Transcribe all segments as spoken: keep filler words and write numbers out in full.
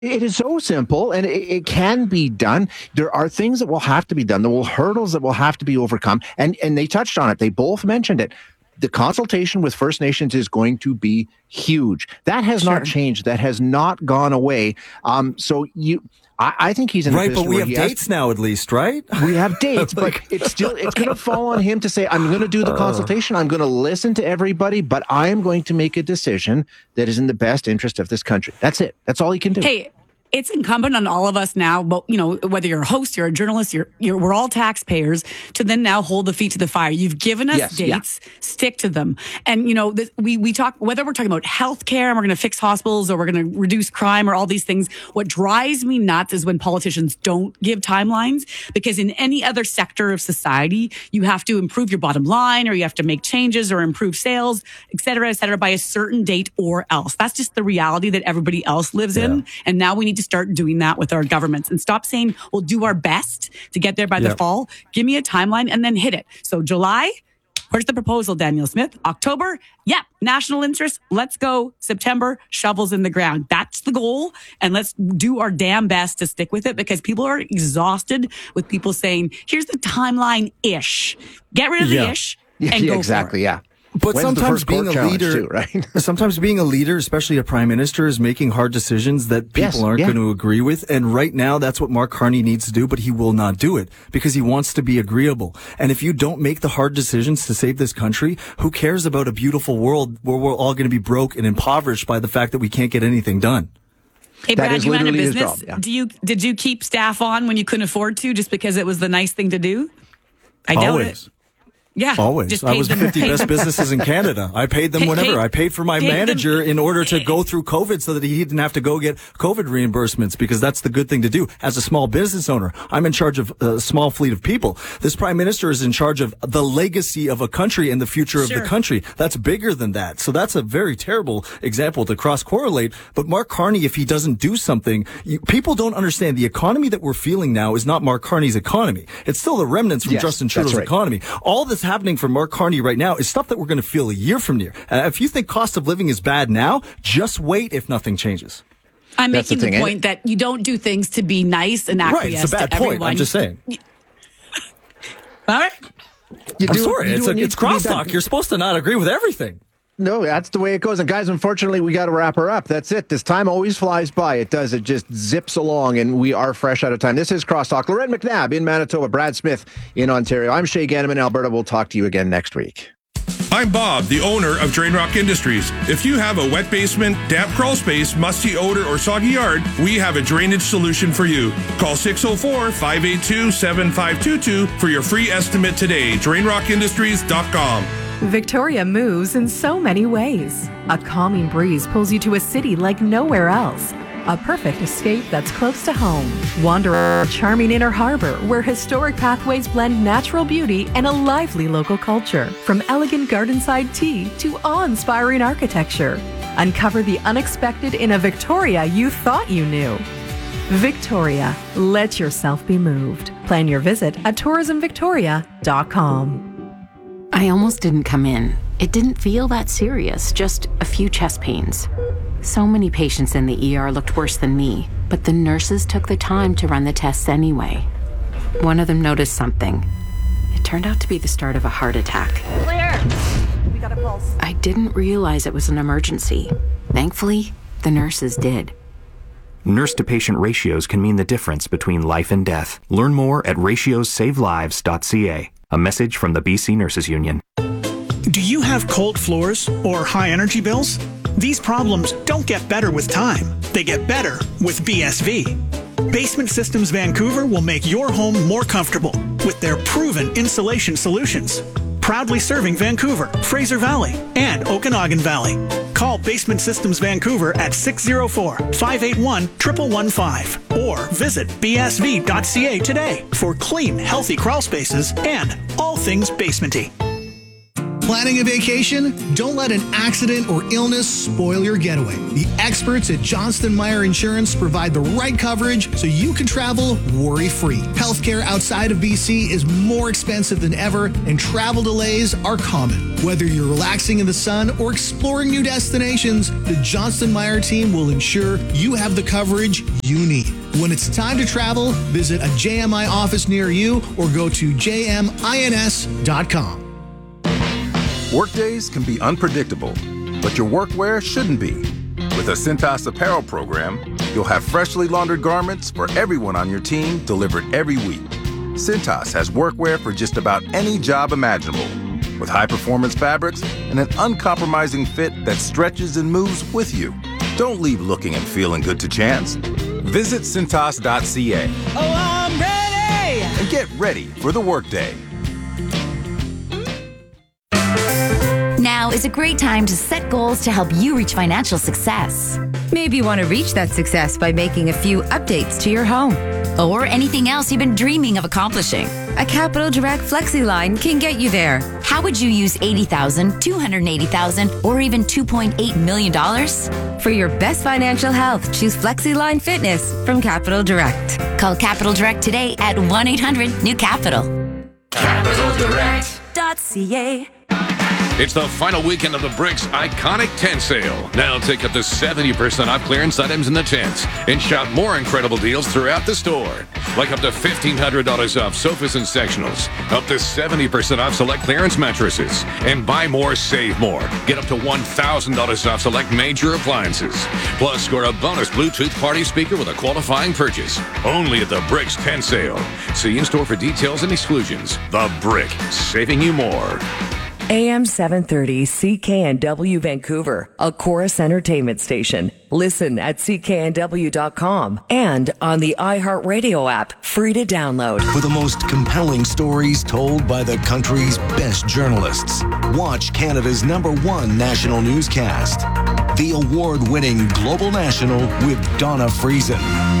It is so simple, and it, it can be done. There are things that will have to be done. There will hurdles that will have to be overcome, and and they touched on it. They both mentioned it. The consultation with First Nations is going to be huge. That has sure. not changed. That has not gone away. Um, so you, I, I think he's in right, a but we have has, dates now, at least, right? We have dates, but it's still it's going to fall on him to say, "I'm going to do the consultation. I'm going to listen to everybody, but I am going to make a decision that is in the best interest of this country." That's it. That's all he can do. Hey. It's incumbent on all of us now, but you know, whether you're a host, you're a journalist, you're, you're we're all taxpayers, to then now hold the feet to the fire. You've given us yes, dates, yeah. stick to them. And you know, this, we we talk whether we're talking about healthcare and we're going to fix hospitals or we're going to reduce crime or all these things. What drives me nuts is when politicians don't give timelines, because in any other sector of society, you have to improve your bottom line or you have to make changes or improve sales, et cetera, et cetera, by a certain date or else. That's just the reality that everybody else lives yeah. in. And now we need to start doing that with our governments and stop saying we'll do our best to get there by yep. the fall. Give me a timeline and then hit it. So July, where's the proposal, Danielle Smith? October, yep, national interest, let's go. September, shovels in the ground. That's the goal. And let's do our damn best to stick with it, because people are exhausted with people saying, here's the timeline-ish. Get rid of yeah. the ish yeah, and yeah, go exactly, for it. yeah. But When's sometimes being a leader, too, right? sometimes being a leader, especially a prime minister, is making hard decisions that people yes, aren't yeah. going to agree with. And right now, that's what Mark Carney needs to do, but he will not do it because he wants to be agreeable. And if you don't make the hard decisions to save this country, who cares about a beautiful world where we're all going to be broke and impoverished by the fact that we can't get anything done? Hey, Brad, that you ran a business. Job, yeah. Do you did you keep staff on when you couldn't afford to, just because it was the nice thing to do? I doubt Always. it. Yeah, always. I was them, fifty best businesses in Canada. I paid them pay, whenever. pay, I paid for my manager them. in order to go through COVID so that he didn't have to go get COVID reimbursements, because that's the good thing to do. As a small business owner, I'm in charge of a small fleet of people. This prime minister is in charge of the legacy of a country and the future sure. of the country. That's bigger than that. So that's a very terrible example to cross correlate. But Mark Carney, if he doesn't do something, you, people don't understand the economy that we're feeling now is not Mark Carney's economy. It's still the remnants from yes, Justin Trudeau's right. economy. All that's happening for Mark Carney right now is stuff that we're going to feel a year from now. Uh, if you think cost of living is bad now, just wait if nothing changes. I'm That's making the, the point that you don't do things to be nice and acquiesce right, it's a bad to point. everyone. I'm just saying. All right. You I'm do, sorry, you it's, a, it's crosstalk. You're supposed to not agree with everything. No, that's the way it goes. And guys, unfortunately, we got to wrap her up. That's it. This time always flies by. It does. It just zips along, and we are fresh out of time. This is Crosstalk. Lorette McNabb in Manitoba, Brad Smith in Ontario. I'm Shay Gannon in Alberta. We'll talk to you again next week. I'm Bob, the owner of Drain Rock Industries. If you have a wet basement, damp crawl space, musty odor, or soggy yard, we have a drainage solution for you. Call six oh four, five eight two, seven five two two for your free estimate today. drain rock industries dot com. Victoria moves in so many ways. A calming breeze pulls you to a city like nowhere else. A perfect escape that's close to home. Wander a charming inner harbor where historic pathways blend natural beauty and a lively local culture. From elegant gardenside tea to awe-inspiring architecture. Uncover the unexpected in a Victoria you thought you knew. Victoria, let yourself be moved. Plan your visit at tourism victoria dot com. I almost didn't come in. It didn't feel that serious, just a few chest pains. So many patients in the E R looked worse than me, but the nurses took the time to run the tests anyway. One of them noticed something. It turned out to be the start of a heart attack. Clear! We got a pulse. I didn't realize it was an emergency. Thankfully, the nurses did. Nurse-to-patient ratios can mean the difference between life and death. Learn more at ratios save lives dot c a. A message from the B C Nurses Union. Do you have cold floors or high energy bills? These problems don't get better with time. They get better with B S V. Basement Systems Vancouver will make your home more comfortable with their proven insulation solutions. Proudly serving Vancouver, Fraser Valley, and Okanagan Valley. Call Basement Systems Vancouver at six oh four, five eight one, one one one five or visit b s v dot c a today for clean, healthy crawl spaces and all things basementy. Planning a vacation? Don't let an accident or illness spoil your getaway. The experts at Johnston Meyer Insurance provide the right coverage so you can travel worry-free. Healthcare outside of B C is more expensive than ever, and travel delays are common. Whether you're relaxing in the sun or exploring new destinations, the Johnston Meyer team will ensure you have the coverage you need. When it's time to travel, visit a J M I office near you or go to j m ins dot com. Workdays can be unpredictable, but your workwear shouldn't be. With a Cintas apparel program, you'll have freshly laundered garments for everyone on your team delivered every week. Cintas has workwear for just about any job imaginable, with high-performance fabrics and an uncompromising fit that stretches and moves with you. Don't leave looking and feeling good to chance. Visit cintas dot c a. Oh, I'm ready! And get ready for the workday. Now is a great time to set goals to help you reach financial success. Maybe you want to reach that success by making a few updates to your home. Or anything else you've been dreaming of accomplishing. A Capital Direct Flexi line can get you there. How would you use eighty thousand dollars, two hundred eighty thousand dollars, or even two point eight million dollars? For your best financial health, choose Flexi Line Fitness from Capital Direct. Call Capital Direct today at one eight hundred new capital. capital direct dot c a. It's the final weekend of the Bricks Iconic Tent Sale. Now take up to seventy percent off clearance items in the tents and shop more incredible deals throughout the store. Like up to fifteen hundred dollars off sofas and sectionals, up to seventy percent off select clearance mattresses, and buy more, save more. Get up to one thousand dollars off select major appliances. Plus, score a bonus Bluetooth party speaker with a qualifying purchase. Only at the Bricks Tent Sale. See in-store for details and exclusions. The Brick, saving you more. A M seven thirty C K N W Vancouver, a Chorus Entertainment station. Listen at c k n w dot com and on the iHeartRadio app, free to download. For the most compelling stories told by the country's best journalists, watch Canada's number one national newscast, the award-winning Global National with Donna Friesen.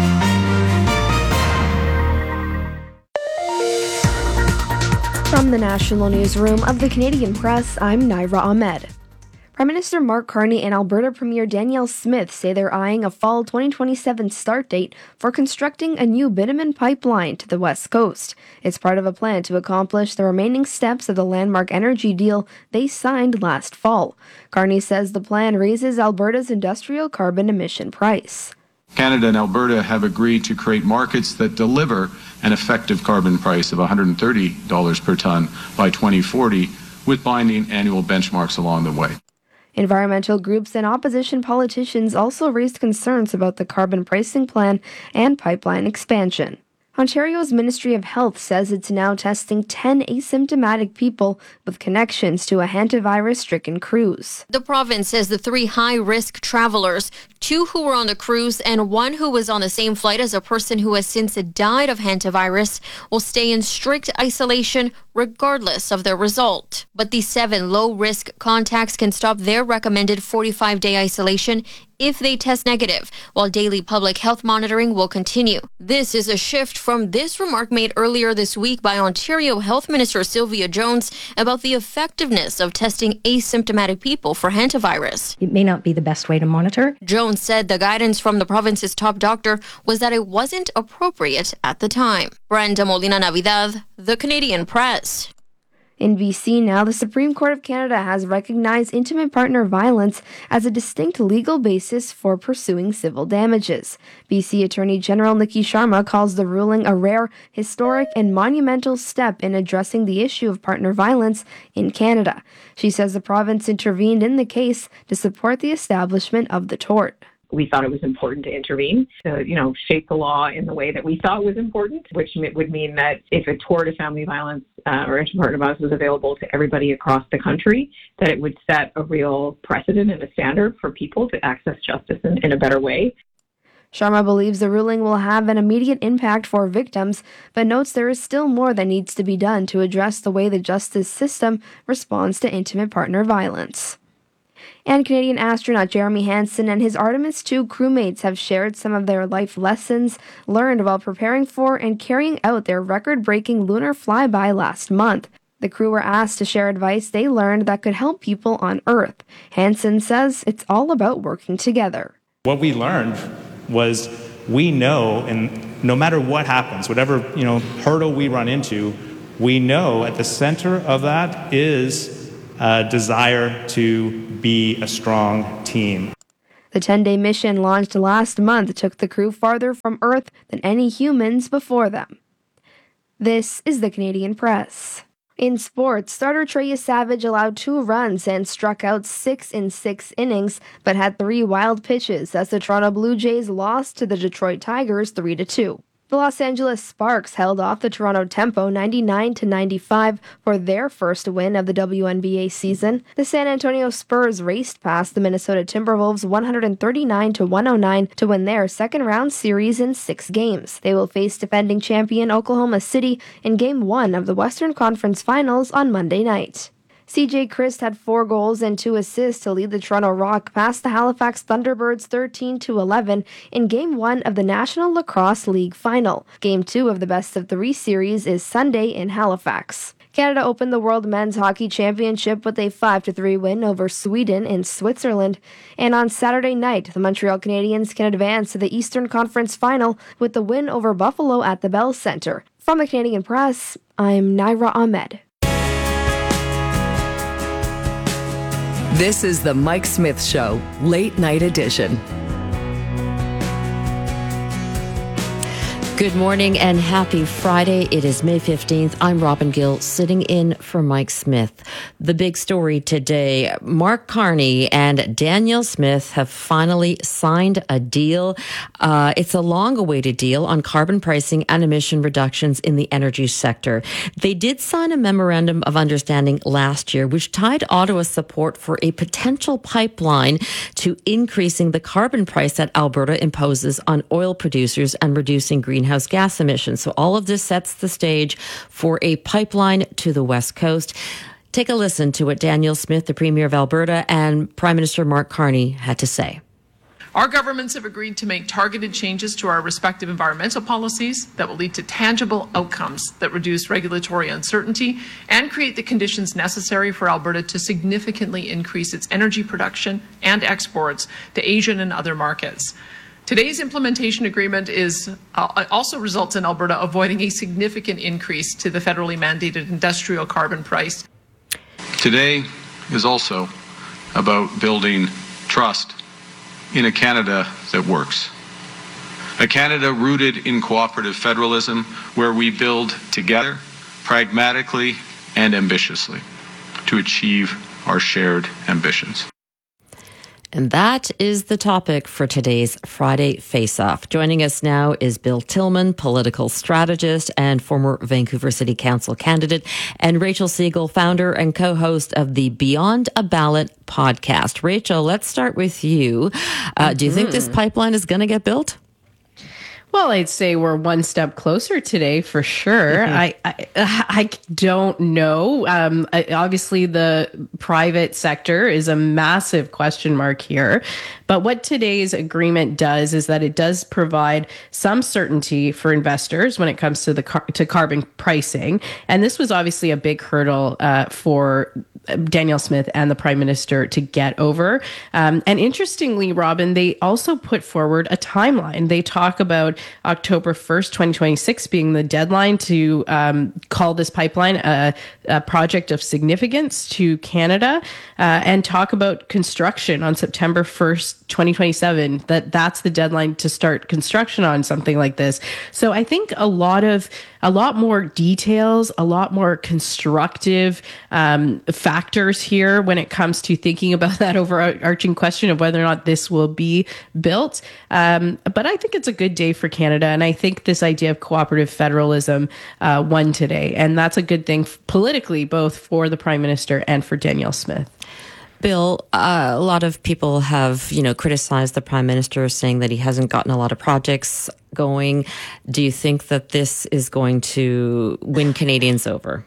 From the National Newsroom of the Canadian Press, I'm Naira Ahmed. Prime Minister Mark Carney and Alberta Premier Danielle Smith say they're eyeing a fall twenty twenty-seven start date for constructing a new bitumen pipeline to the West Coast. It's part of a plan to accomplish the remaining steps of the landmark energy deal they signed last fall. Carney says the plan raises Alberta's industrial carbon emission price. Canada and Alberta have agreed to create markets that deliver an effective carbon price of one hundred thirty dollars per ton by twenty forty, with binding annual benchmarks along the way. Environmental groups and opposition politicians also raised concerns about the carbon pricing plan and pipeline expansion. Ontario's Ministry of Health says it's now testing ten asymptomatic people with connections to a hantavirus-stricken cruise. The province says the three high-risk travelers, two who were on the cruise and one who was on the same flight as a person who has since died of hantavirus, will stay in strict isolation regardless of their result. But the seven low-risk contacts can stop their recommended forty-five day isolation if they test negative, while daily public health monitoring will continue. This is a shift from this remark made earlier this week by Ontario Health Minister Sylvia Jones about the effectiveness of testing asymptomatic people for hantavirus. It may not be the best way to monitor. Jones said the guidance from the province's top doctor was that it wasn't appropriate at the time. Brenda Molina Navidad, The Canadian Press. In B C now, the Supreme Court of Canada has recognized intimate partner violence as a distinct legal basis for pursuing civil damages. B C Attorney General Nikki Sharma calls the ruling a rare, historic, and monumental step in addressing the issue of partner violence in Canada. She says the province intervened in the case to support the establishment of the tort. We thought it was important to intervene, to, you know, shape the law in the way that we thought was important, which would mean that if a tort of family violence uh, or inter-partner violence was available to everybody across the country, that it would set a real precedent and a standard for people to access justice in, in a better way. Sharma believes the ruling will have an immediate impact for victims, but notes there is still more that needs to be done to address the way the justice system responds to intimate partner violence. And Canadian astronaut Jeremy Hansen and his Artemis two crewmates have shared some of their life lessons learned while preparing for and carrying out their record-breaking lunar flyby last month. The crew were asked to share advice they learned that could help people on Earth. Hansen says it's all about working together. What we learned was we know, and no matter what happens, whatever, you know, hurdle we run into, we know at the center of that is a desire to be a strong team. The ten-day mission launched last month took the crew farther from Earth than any humans before them. This is the Canadian Press. In sports, starter Trey Savage allowed two runs and struck out six in six innings, but had three wild pitches as the Toronto Blue Jays lost to the Detroit Tigers three to two. The Los Angeles Sparks held off the Toronto Tempo ninety-nine to ninety-five for their first win of the W N B A season. The San Antonio Spurs raced past the Minnesota Timberwolves one thirty-nine to one oh nine to win their second round series in six games. They will face defending champion Oklahoma City in Game one of the Western Conference Finals on Monday night. C J Christ had four goals and two assists to lead the Toronto Rock past the Halifax Thunderbirds thirteen to eleven in Game one of the National Lacrosse League Final. Game two of the best-of-three series is Sunday in Halifax. Canada opened the World Men's Hockey Championship with a five to three win over Sweden in Switzerland. And on Saturday night, the Montreal Canadiens can advance to the Eastern Conference Final with the win over Buffalo at the Bell Centre. From the Canadian Press, I'm Naira Ahmed. This is the Mike Smith Show, Late Night Edition. Good morning and happy Friday. It is May fifteenth. I'm Robin Gill, sitting in for Mike Smith. The big story today, Mark Carney and Danielle Smith have finally signed a deal. Uh, it's a long-awaited deal on carbon pricing and emission reductions in the energy sector. They did sign a memorandum of understanding last year, which tied Ottawa's support for a potential pipeline to increasing the carbon price that Alberta imposes on oil producers and reducing greenhouse gas emissions. So all of this sets the stage for a pipeline to the West Coast. Take a listen to what Danielle Smith, the Premier of Alberta, and Prime Minister Mark Carney had to say. Our governments have agreed to make targeted changes to our respective environmental policies that will lead to tangible outcomes that reduce regulatory uncertainty and create the conditions necessary for Alberta to significantly increase its energy production and exports to Asian and other markets. Today's implementation agreement is uh, also results in Alberta avoiding a significant increase to the federally mandated industrial carbon price. Today is also about building trust in a Canada that works. A Canada rooted in cooperative federalism where we build together, pragmatically and ambitiously, to achieve our shared ambitions. And that is the topic for today's Friday Face-Off. Joining us now is Bill Tillman, political strategist and former Vancouver City Council candidate, and Rachel Siegel, founder and co-host of the Beyond a Ballot podcast. Rachel, let's start with you. Uh, mm-hmm. Do you think this pipeline is going to get built? Well, I'd say we're one step closer today for sure. Mm-hmm. I, I I don't know. Um, I, obviously, the private sector is a massive question mark here. But what today's agreement does is that it does provide some certainty for investors when it comes to the car- to carbon pricing. And this was obviously a big hurdle uh, for Danielle Smith and the Prime Minister to get over. Um, and interestingly, Robin, they also put forward a timeline. They talk about October first, twenty twenty-six being the deadline to um, call this pipeline a, a project of significance to Canada, uh, and talk about construction on September first, twenty twenty-seven, that that's the deadline to start construction on something like this. So I think a lot of a lot more details, a lot more constructive um, factors here when it comes to thinking about that overarching question of whether or not this will be built. Um, but I think it's a good day for Canada. And I think this idea of cooperative federalism uh, won today. And that's a good thing politically, both for the Prime Minister and for Danielle Smith. Bill, uh, a lot of people have, you know, criticized the Prime Minister, saying that he hasn't gotten a lot of projects going. Do you think that this is going to win Canadians over?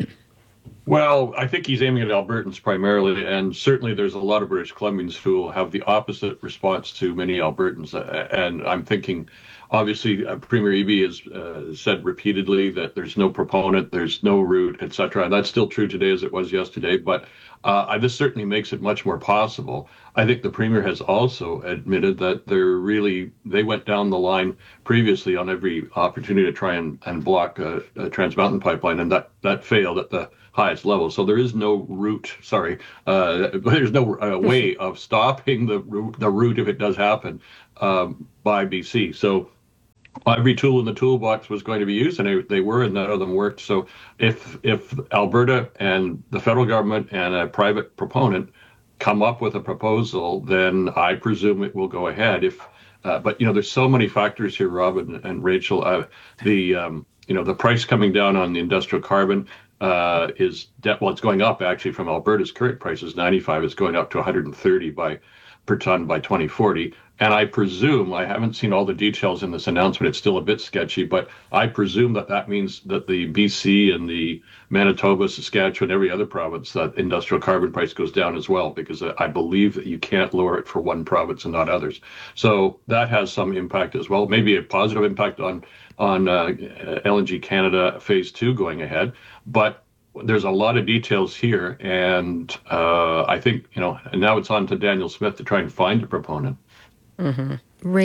Well, I think he's aiming at Albertans primarily, and certainly there's a lot of British Columbians who will have the opposite response to many Albertans. And I'm thinking obviously, uh, Premier Eby has uh, said repeatedly that there's no proponent, there's no route, et cetera. And that's still true today as it was yesterday. But uh, this certainly makes it much more possible. I think the Premier has also admitted that they're really, they went down the line previously on every opportunity to try and, and block a, a Trans Mountain pipeline, and that, that failed at the highest level. So there is no route, sorry, uh, there's no uh, way of stopping the, the route if it does happen um, by B C. So every tool in the toolbox was going to be used, and they, they were, and none of them worked. So if if Alberta and the federal government and a private proponent come up with a proposal, then I presume it will go ahead. If uh, but you know, there's so many factors here, Rob and, and Rachel. Uh, the um, you know the price coming down on the industrial carbon uh, is de- well, it's going up actually from Alberta's current prices, ninety-five. It's going up to one hundred thirty by per ton by twenty forty. And I presume, I haven't seen all the details in this announcement, it's still a bit sketchy, but I presume that that means that the B C and the Manitoba, Saskatchewan, every other province, that industrial carbon price goes down as well, because I believe that you can't lower it for one province and not others. So that has some impact as well, maybe a positive impact on, on uh, L N G Canada phase two going ahead. But there's a lot of details here, and uh, I think, you know, and now it's on to Danielle Smith to try and find a proponent. Mm-hmm.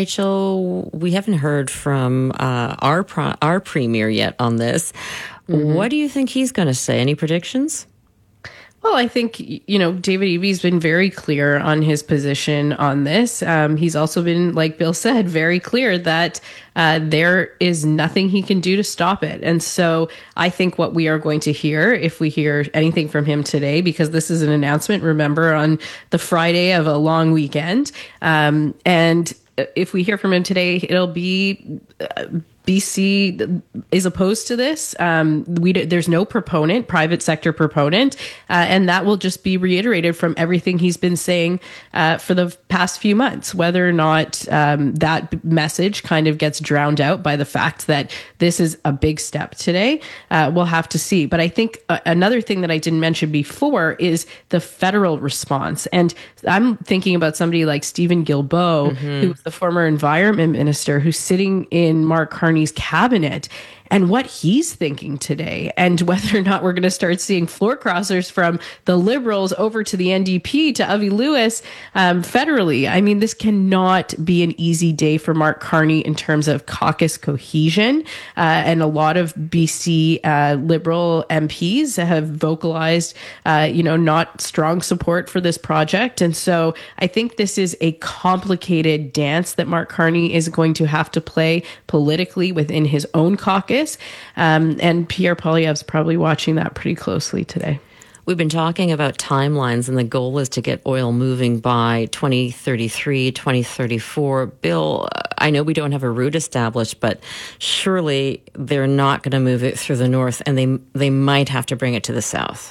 Rachel, we haven't heard from uh, our pro- our premier yet on this. Mm-hmm. What do you think he's going to say? Any predictions? Well, I think, you know, David Eby's been very clear on his position on this. Um, he's also been, like Bill said, very clear that uh, there is nothing he can do to stop it. And so I think what we are going to hear, if we hear anything from him today, because this is an announcement, remember, on the Friday of a long weekend. Um, and if we hear from him today, it'll be Uh, B C is opposed to this. Um, we there's no proponent, private sector proponent, uh, and that will just be reiterated from everything he's been saying uh, for the past few months. Whether or not um, that message kind of gets drowned out by the fact that this is a big step today, uh, we'll have to see. But I think uh, another thing that I didn't mention before is the federal response. And I'm thinking about somebody like Stephen Guilbeault, mm-hmm. who was the former environment minister, who's sitting in Mark Carney's cabinet, and what he's thinking today, and whether or not we're going to start seeing floor crossers from the Liberals over to the N D P to Avi Lewis um, federally. I mean, this cannot be an easy day for Mark Carney in terms of caucus cohesion. Uh, and a lot of B C uh, Liberal M Ps have vocalized, uh, you know, not strong support for this project. And so I think this is a complicated dance that Mark Carney is going to have to play politically within his own caucus. Um, and Pierre Poilievre's probably watching that pretty closely today. We've been talking about timelines, and the goal is to get oil moving by twenty thirty-three, twenty thirty-four. Bill, I know we don't have a route established, but surely they're not going to move it through the north, and they they might have to bring it to the south.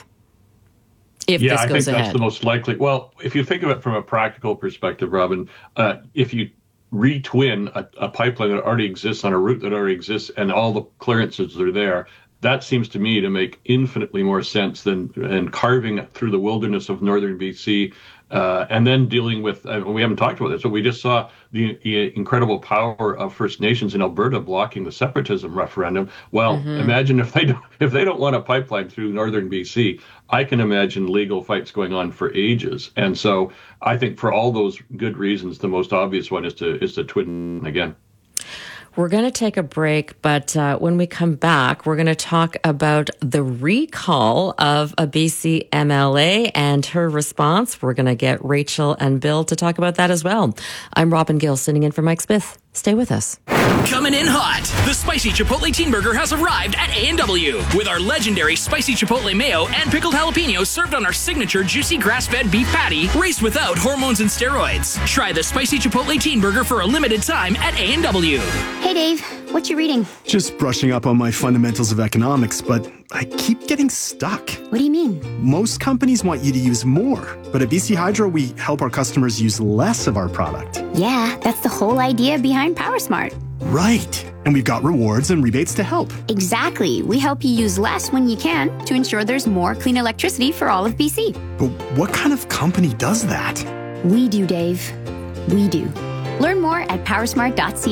If yeah, this I goes think ahead. That's the most likely. Well, if you think of it from a practical perspective, Robin, uh, if you retwin a, a pipeline that already exists on a route that already exists and all the clearances are there, that seems to me to make infinitely more sense than and carving through the wilderness of northern B C uh, and then dealing with, uh, we haven't talked about this, but we just saw the, the incredible power of First Nations in Alberta blocking the separatism referendum. Well, mm-hmm. imagine if they don't, if they don't want a pipeline through northern B C, I can imagine legal fights going on for ages. And so I think for all those good reasons, the most obvious one is to is to twin again. We're going to take a break, but uh, when we come back, we're going to talk about the recall of a B C M L A and her response. We're going to get Rachel and Bill to talk about that as well. I'm Robin Gill, sitting in for Mike Smith. Stay with us. Coming in hot, the Spicy Chipotle Teen Burger has arrived at A and W with our legendary Spicy Chipotle Mayo and pickled jalapenos served on our signature juicy grass-fed beef patty, raised without hormones and steroids. Try the Spicy Chipotle Teen Burger for a limited time at A and W. Hey Dave, what you reading? Just brushing up on my fundamentals of economics, but I keep getting stuck. What do you mean? Most companies want you to use more, but at B C Hydro, we help our customers use less of our product. Yeah, that's the whole idea behind PowerSmart. Right. And we've got rewards and rebates to help. Exactly. We help you use less when you can to ensure there's more clean electricity for all of B C. But what kind of company does that? We do, Dave. We do. Learn more at powersmart dot c a.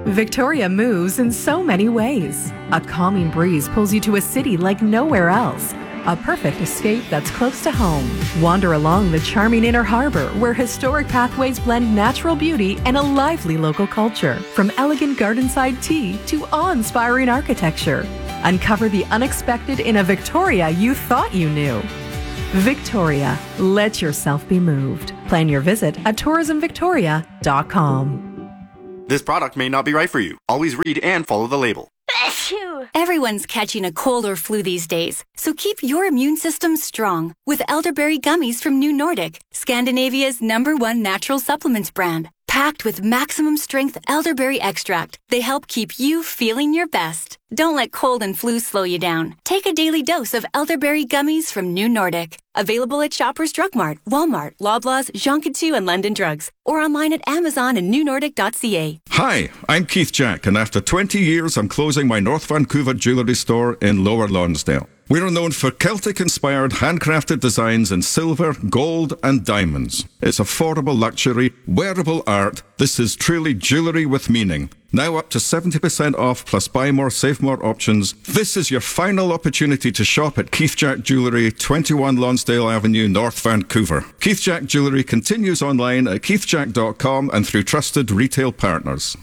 Victoria moves in so many ways. A calming breeze pulls you to a city like nowhere else. A perfect escape that's close to home. Wander along the charming Inner Harbor, where historic pathways blend natural beauty and a lively local culture. From elegant gardenside tea to awe-inspiring architecture. Uncover the unexpected in a Victoria you thought you knew. Victoria, let yourself be moved. Plan your visit at tourism victoria dot com. This product may not be right for you. Always read and follow the label. Everyone's catching a cold or flu these days, so keep your immune system strong with elderberry gummies from New Nordic, Scandinavia's number one natural supplements brand. Packed with maximum strength elderberry extract, they help keep you feeling your best. Don't let cold and flu slow you down. Take a daily dose of elderberry gummies from New Nordic. Available at Shoppers Drug Mart, Walmart, Loblaws, Jean Coutu, and London Drugs, or online at Amazon and new nordic dot c a. Hi, I'm Keith Jack, and after twenty years, I'm closing my North Vancouver jewellery store in Lower Lonsdale. We're known for Celtic-inspired handcrafted designs in silver, gold, and diamonds. It's affordable luxury, wearable art. This is truly jewellery with meaning. Now up to seventy percent off plus buy more, save more options. This is your final opportunity to shop at Keith Jack Jewellery, twenty-one Lonsdale Avenue, North Vancouver. Keith Jack Jewellery continues online at keith jack dot com and through trusted retail partners.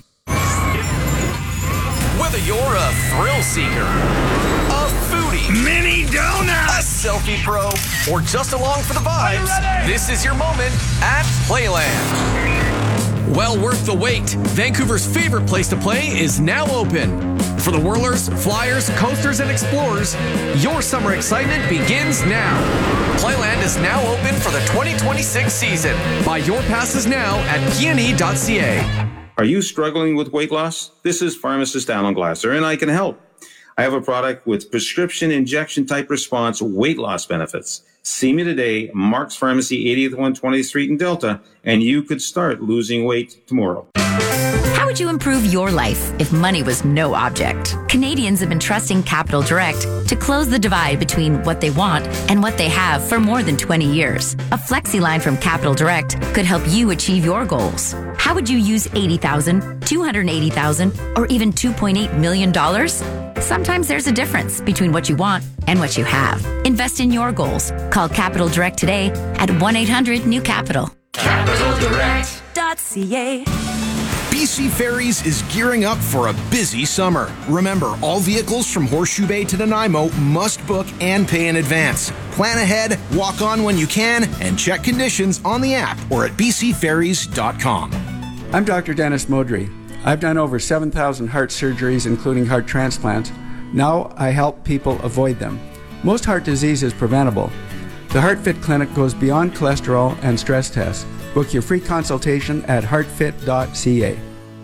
Whether you're a thrill seeker, a foodie, mini donut, a selfie pro, or just along for the vibes, this is your moment at Playland. Well worth the wait. Vancouver's favorite place to play is now open. For the whirlers, flyers, coasters, and explorers, your summer excitement begins now. Playland is now open for the twenty twenty-six season. Buy your passes now at p n e dot c a. Are you struggling with weight loss? This is pharmacist Alan Glasser, and I can help. I have a product with prescription injection type response weight loss benefits. See me today, Mark's Pharmacy, eightieth one twentieth Street in Delta, and you could start losing weight tomorrow. How would you improve your life if money was no object? Canadians have been trusting Capital Direct to close the divide between what they want and what they have for more than twenty years. A flexi line from Capital Direct could help you achieve your goals. How would you use eighty thousand dollars, two hundred eighty thousand dollars, or even two point eight million dollars? Sometimes there's a difference between what you want and what you have. Invest in your goals. Call Capital Direct today at one eight hundred new capital. capital direct dot c a. B C Ferries is gearing up for a busy summer. Remember, all vehicles from Horseshoe Bay to Nanaimo must book and pay in advance. Plan ahead, walk on when you can, and check conditions on the app or at b c ferries dot com. I'm Doctor Dennis Modry. I've done over seven thousand heart surgeries, including heart transplants. Now I help people avoid them. Most heart disease is preventable. The HeartFit Clinic goes beyond cholesterol and stress tests. Book your free consultation at heart fit dot c a.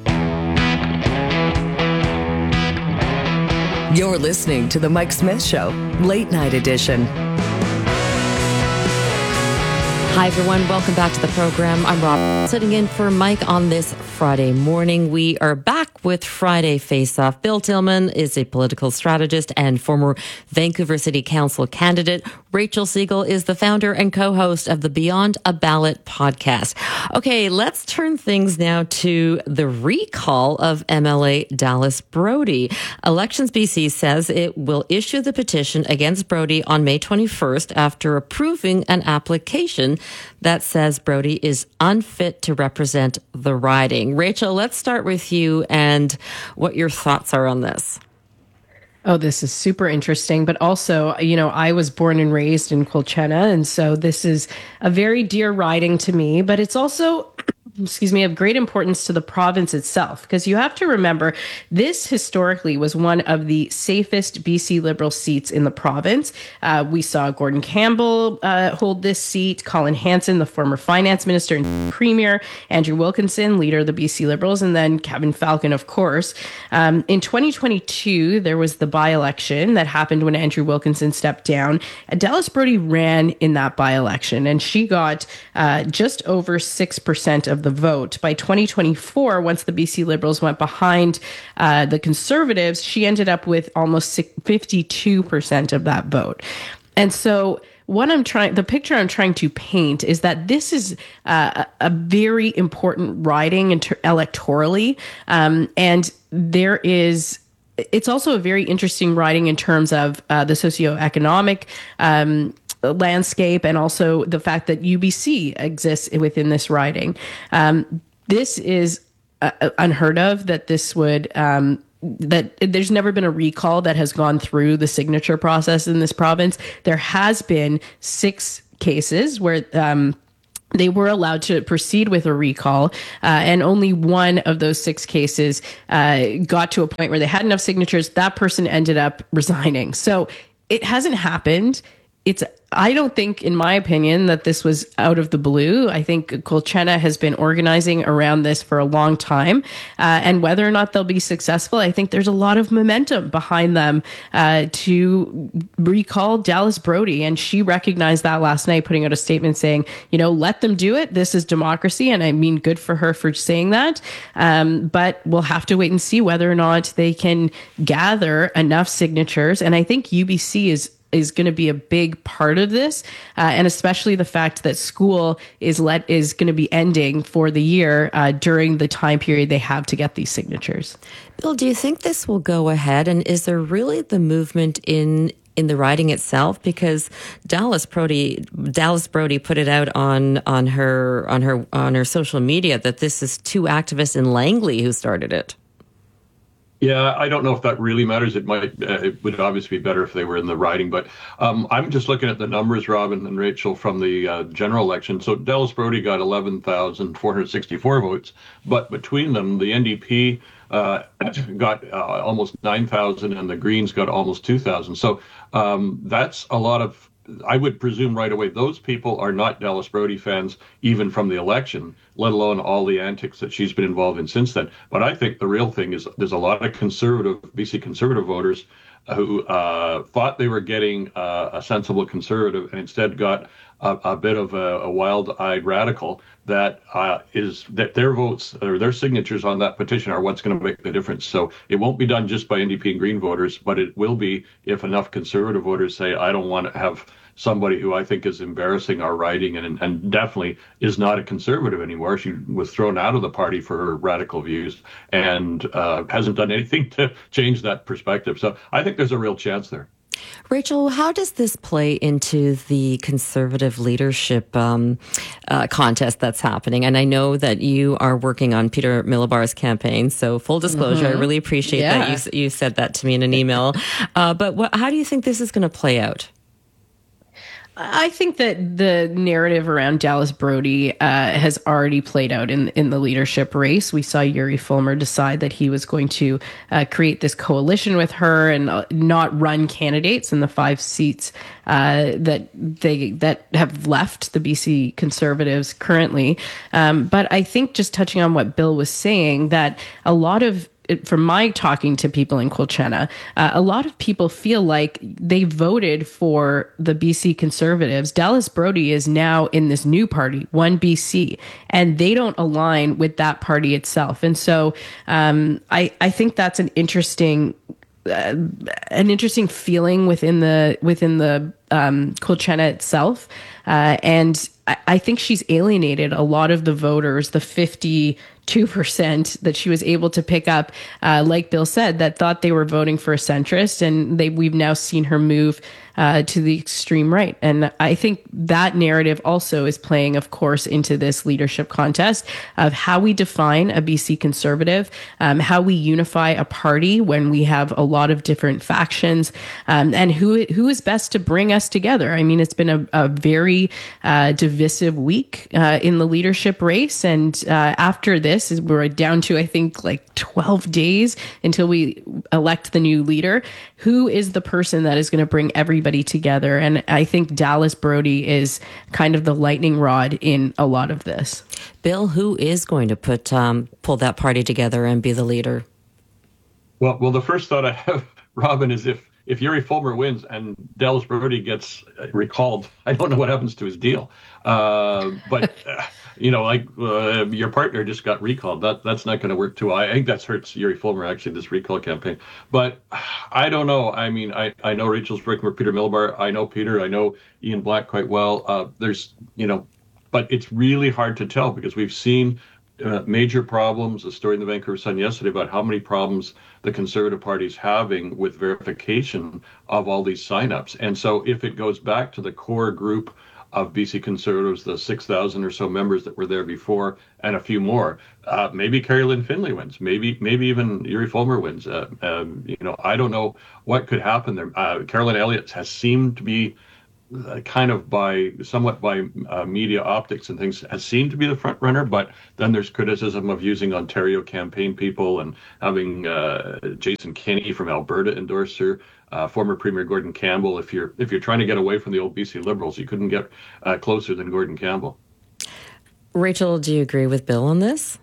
You're listening to The Mike Smith Show, Late Night Edition. Hi, everyone. Welcome back to the program. I'm Rob, sitting in for Mike on this Friday morning. We are back with Friday Face Off. Bill Tillman is a political strategist and former Vancouver City Council candidate. Rachel Siegel is the founder and co-host of the Beyond a Ballot podcast. Okay, let's turn things now to the recall of M L A Dallas Brody. Elections B C says it will issue the petition against Brody on May twenty-first after approving an application that says Brody is unfit to represent the riding. Rachel, let's start with you and what your thoughts are on this. Oh, this is super interesting. But also, you know, I was born and raised in Colchena, and so this is a very dear riding to me, but it's also excuse me, of great importance to the province itself, because you have to remember this historically was one of the safest B C Liberal seats in the province. Uh, we saw Gordon Campbell uh, hold this seat, Colin Hanson, the former finance minister and premier, Andrew Wilkinson, leader of the B C Liberals, and then Kevin Falcon, of course. Um, in twenty twenty-two, there was the by-election that happened when Andrew Wilkinson stepped down. Dallas Brody ran in that by-election, and she got uh, just over six percent of the vote. By twenty twenty-four, once the B C Liberals went behind uh, the Conservatives, she ended up with almost fifty-two percent of that vote. And so what I'm trying, the picture I'm trying to paint is that this is uh, a very important riding inter- electorally. Um, and there is, it's also a very interesting riding in terms of uh, the socioeconomic um, landscape, and also the fact that U B C exists within this riding. Um, this is uh, unheard of that this would, um, that there's never been a recall that has gone through the signature process in this province. There has been six cases where um, they were allowed to proceed with a recall, uh, and only one of those six cases uh, got to a point where they had enough signatures. That person ended up resigning. So it hasn't happened. It's, I don't think, in my opinion, that this was out of the blue. I think Coolchena has been organizing around this for a long time. Uh, and whether or not they'll be successful, I think there's a lot of momentum behind them uh, to recall Dallas Brody. And she recognized that last night, putting out a statement saying, you know, let them do it. This is democracy. And I mean, good for her for saying that. Um, but we'll have to wait and see whether or not they can gather enough signatures. And I think U B C is is going to be a big part of this, uh, and especially the fact that school is let is going to be ending for the year uh, during the time period they have to get these signatures. Bill, do you think this will go ahead, and is there really the movement in in the riding itself? Because Dallas Brody Dallas Brody put it out on on her on her on her social media that this is two activists in Langley who started it. Yeah, I don't know if that really matters. It might. Uh, it would obviously be better if they were in the riding. But um, I'm just looking at the numbers, Robin and Rachel, from the uh, general election. So Dallas Brody got eleven thousand four hundred sixty-four votes, but between them, the N D P uh, got uh, almost nine thousand, and the Greens got almost two thousand. So um, that's a lot of. I would presume right away those people are not Dallas Brody fans, even from the election, let alone all the antics that she's been involved in since then. But I think the real thing is there's a lot of conservative, B C conservative voters who uh, thought they were getting uh, a sensible conservative and instead got a, a bit of a, a wild-eyed radical that uh, is that their votes or their signatures on that petition are what's going to make the difference. So it won't be done just by N D P and Green voters, but it will be if enough conservative voters say, I don't want to have somebody who I think is embarrassing our riding and, and definitely is not a conservative anymore. She was thrown out of the party for her radical views and uh, hasn't done anything to change that perspective. So I think there's a real chance there. Rachel, how does this play into the conservative leadership um, uh, contest that's happening? And I know that you are working on Peter Milobar's campaign, so full disclosure, mm-hmm. I really appreciate yeah. that you, you said that to me in an email. Uh, but what, how do you think this is going to play out? I think that the narrative around Dallas Brody uh, has already played out in in the leadership race. We saw Yuri Fulmer decide that he was going to uh, create this coalition with her and uh, not run candidates in the five seats uh, that they that have left the B C Conservatives currently. Um, but I think just touching on what Bill was saying, that a lot of from my talking to people in Coolchena, uh, a lot of people feel like they voted for the B C Conservatives. Dallas Brody is now in this new party, One B C, and they don't align with that party itself. And so um, I, I think that's an interesting uh, an interesting feeling within the within the um, Coolchena itself. Uh, and I, I think she's alienated a lot of the voters, the fifty-two percent that she was able to pick up, uh, like Bill said, that thought they were voting for a centrist, and they we've now seen her move uh, to the extreme right. And I think that narrative also is playing, of course, into this leadership contest of how we define a B C conservative, um, how we unify a party when we have a lot of different factions, um, and who who is best to bring us together. I mean, it's been a, a very uh, divisive week uh, in the leadership race, and uh, after this, we're down to, I think, like twelve days until we elect the new leader. Who is the person that is going to bring everybody together? And I think Dallas Brody is kind of the lightning rod in a lot of this. Bill, who is going to put um, pull that party together and be the leader? Well, well, the first thought I have, Robin, is if if Yuri Fulmer wins and Dallas Brody gets recalled, I don't know what happens to his deal. Uh, but, uh, you know, like uh, your partner just got recalled. That That's not going to work too. I think that hurts Yuri Fulmer, actually, this recall campaign. But I don't know. I mean, I, I know Rachel's working with Peter Milbar. I know Peter. I know Ian Black quite well. Uh, there's, you know, but it's really hard to tell because we've seen uh, major problems. A story in the Vancouver Sun yesterday about how many problems the Conservative Party is having with verification of all these signups. And so if it goes back to the core group of B C Conservatives, the six thousand or so members that were there before, and a few more, uh, maybe Carrie Lynn Finlay wins. Maybe maybe even Yuri Fulmer wins. Uh, um, you know, I don't know what could happen there. Uh, Carolyn Elliott has seemed to be uh, kind of by somewhat by uh, media optics and things has seemed to be the front runner, but then there's criticism of using Ontario campaign people and having uh, Jason Kenney from Alberta endorse her. Uh, former Premier Gordon Campbell. If you're if you're trying to get away from the old B C Liberals, you couldn't get uh, closer than Gordon Campbell. Rachel, do you agree with Bill on this?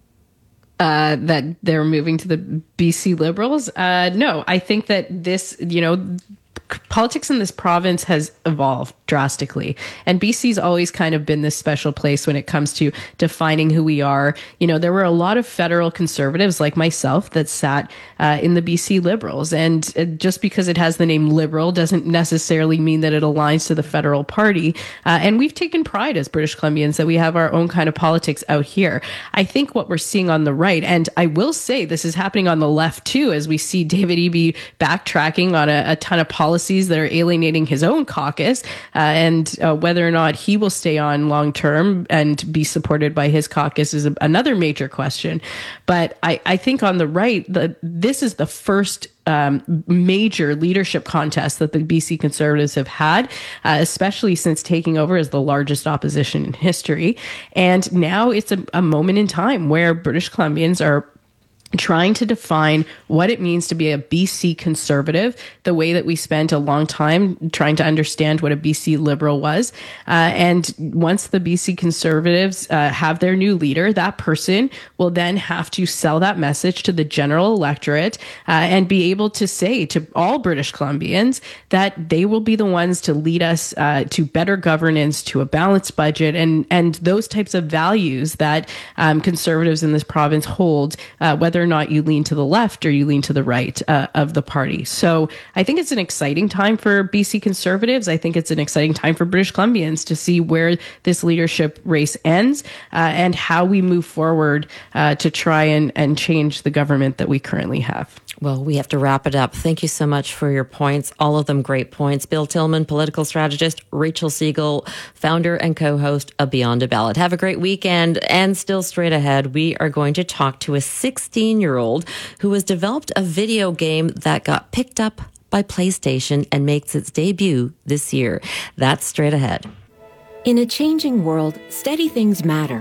Uh, that they're moving to the B C Liberals? Uh, no, I think that this, you know, politics in this province has evolved drastically. And B C's always kind of been this special place when it comes to defining who we are. You know, there were a lot of federal conservatives like myself that sat uh, in the B C Liberals. And uh, just because it has the name Liberal doesn't necessarily mean that it aligns to the federal party. Uh, and we've taken pride as British Columbians that we have our own kind of politics out here. I think what we're seeing on the right, and I will say this is happening on the left too, as we see David Eby backtracking on a, a ton of policies that are alienating his own caucus, uh, and uh, whether or not he will stay on long term and be supported by his caucus is a, another major question. But I, I think on the right, the, this is the first Um, major leadership contest that the B C Conservatives have had, uh, especially since taking over as the largest opposition in history. And now it's a, a moment in time where British Columbians are trying to define what it means to be a B C Conservative, the way that we spent a long time trying to understand what a B C Liberal was. Uh, and once the B C Conservatives uh, have their new leader, that person will then have to sell that message to the general electorate uh, and be able to say to all British Columbians that they will be the ones to lead us uh, to better governance, to a balanced budget, and, and those types of values that um, Conservatives in this province hold, uh, whether or not you lean to the left or you lean to the right uh, of the party. So I think it's an exciting time for B C Conservatives. I think it's an exciting time for British Columbians to see where this leadership race ends uh, and how we move forward uh, to try and, and change the government that we currently have. Well, we have to wrap it up. Thank you so much for your points. All of them great points. Bill Tillman, political strategist, Rachel Siegel, founder and co-host of Beyond a Ballot. Have a great weekend. And still straight ahead, we are going to talk to a sixteen-year-old who has developed a video game that got picked up by PlayStation and makes its debut this year. That's straight ahead. In a changing world, steady things matter.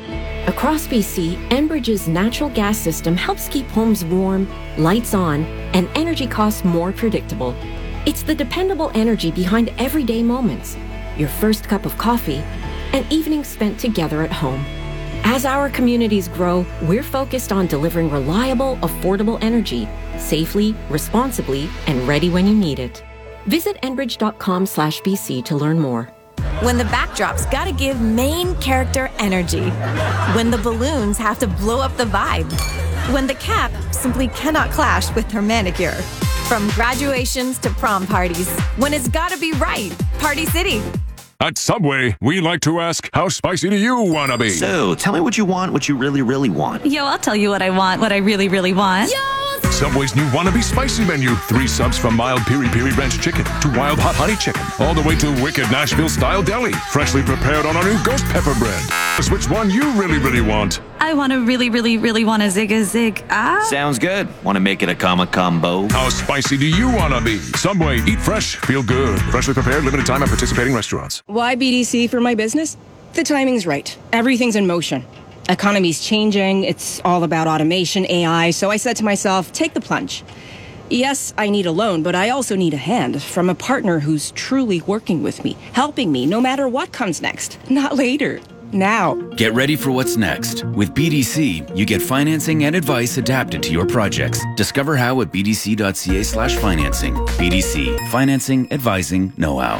Across B C, Enbridge's natural gas system helps keep homes warm, lights on, and energy costs more predictable. It's the dependable energy behind everyday moments, your first cup of coffee, and evenings spent together at home. As our communities grow, we're focused on delivering reliable, affordable energy, safely, responsibly, and ready when you need it. Visit enbridge.com slash BC to learn more. When the backdrop's gotta give main character energy. When the balloons have to blow up the vibe. When the cap simply cannot clash with her manicure. From graduations to prom parties. When it's gotta be right. Party City. At Subway, we like to ask, how spicy do you want to be? So, tell me what you want, what you really, really want. Yo, I'll tell you what I want, what I really, really want. Yo! Subway's new Wannabe Spicy menu. Three subs from mild piri piri ranch chicken to wild hot honey chicken. All the way to wicked Nashville-style deli. Freshly prepared on our new ghost pepper bread. Just which one you really, really want? I want to really, really, really want a zig a zig. Ah. Sounds good. Want to make it a comma combo? How spicy do you want to be? Subway, eat fresh, feel good. Freshly prepared, limited time at participating restaurants. Why B D C for my business? The timing's right. Everything's in motion. Economy's changing. It's all about automation, A I. So I said to myself, take the plunge. Yes, I need a loan, but I also need a hand from a partner who's truly working with me, helping me no matter what comes next, not later. now. Get ready for what's next. With B D C, you get financing and advice adapted to your projects. Discover how at bdc.ca slash financing. B D C, financing, advising, know-how.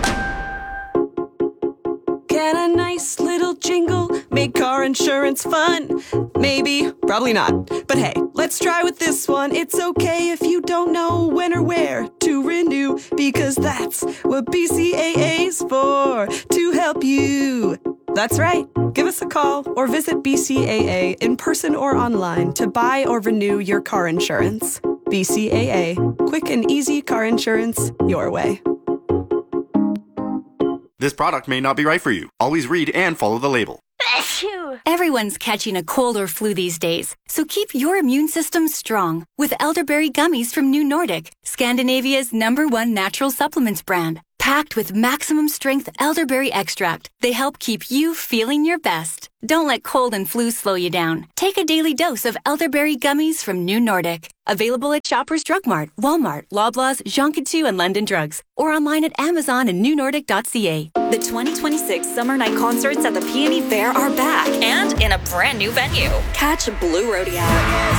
Get a nice little jingle, make car insurance fun. Maybe, probably not. But hey, let's try with this one. It's okay if you don't know when or where to renew, because that's what B C A A's for, to help you. That's right. Give us a call or visit B C A A in person or online to buy or renew your car insurance. B C A A. Quick and easy car insurance your way. This product may not be right for you. Always read and follow the label. Everyone's catching a cold or flu these days, so keep your immune system strong with elderberry gummies from New Nordic, Scandinavia's number one natural supplements brand. Packed with maximum strength elderberry extract, they help keep you feeling your best. Don't let cold and flu slow you down. Take a daily dose of elderberry gummies from New Nordic. Available at Shoppers Drug Mart, Walmart, Loblaws, Jean Coutu, and London Drugs, or online at Amazon and new nordic dot c a. The twenty twenty-six Summer Night Concerts at the Peony Fair are back and in a brand new venue. Catch Blue Rodeo,